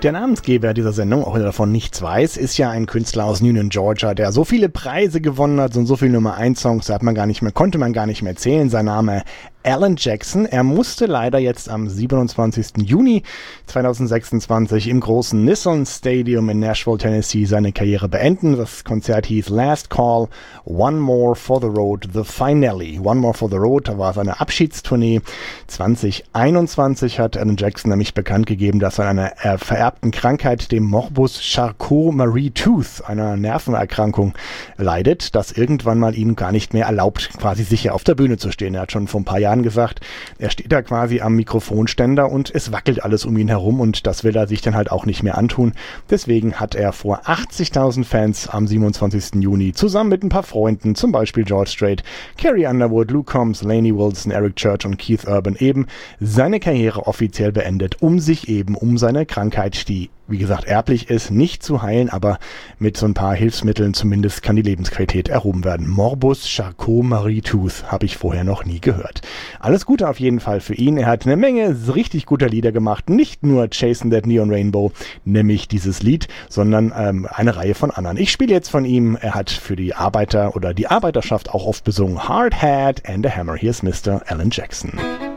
Der Namensgeber dieser Sendung, auch wenn er davon nichts weiß, ist ja ein Künstler aus Newnan, Georgia, der so viele Preise gewonnen hat und so viele Nummer-1-Songs, konnte man gar nicht mehr zählen. Sein Name Alan Jackson. Er musste leider jetzt am 27. Juni 2026 im großen Nissan Stadium in Nashville, Tennessee seine Karriere beenden. Das Konzert hieß Last Call, One More for the Road, The Finale. One More for the Road, da war seine Abschiedstournee. 2021 hat Alan Jackson nämlich bekannt gegeben, dass er an einer vererbten Krankheit, dem Morbus Charcot-Marie-Tooth, einer Nervenerkrankung, leidet, das irgendwann mal ihm gar nicht mehr erlaubt, quasi sicher auf der Bühne zu stehen. Er hat schon vor ein paar Jahren gesagt, er steht da quasi am Mikrofonständer und es wackelt alles um ihn herum und das will er sich dann halt auch nicht mehr antun. Deswegen hat er vor 80.000 Fans am 27. Juni zusammen mit ein paar Freunden, zum Beispiel George Strait, Carrie Underwood, Luke Combs, Lainey Wilson, Eric Church und Keith Urban eben seine Karriere offiziell beendet, um sich eben um seine Krankheit, die wie gesagt erblich ist, nicht zu heilen, aber mit so ein paar Hilfsmitteln zumindest kann die Lebensqualität erhoben werden. Morbus Charcot-Marie-Tooth habe ich vorher noch nie gehört. Alles Gute auf jeden Fall für ihn. Er hat eine Menge richtig guter Lieder gemacht. Nicht nur Chasing That Neon Rainbow, nämlich dieses Lied, sondern eine Reihe von anderen. Ich spiele jetzt von ihm. Er hat für die Arbeiter oder die Arbeiterschaft auch oft besungen Hard Hat and a Hammer. Hier ist Mr. Alan Jackson.